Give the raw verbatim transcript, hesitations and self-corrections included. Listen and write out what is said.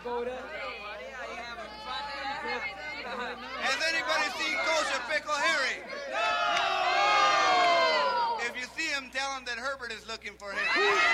Has anybody seen Kosher Pickle Harry? If you see him, tell him that Herbert is looking for him.